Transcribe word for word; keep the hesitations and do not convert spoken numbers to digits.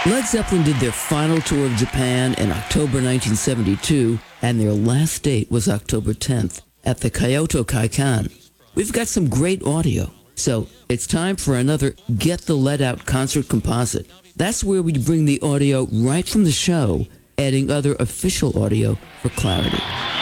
Led Zeppelin did their final tour of Japan in October nineteen seventy-two, and their last date was October tenth at the Kyoto Kaikan. We've got some great audio, so it's time for another Get the Lead Out concert composite. That's where we bring the audio right from the show, adding other official audio for clarity.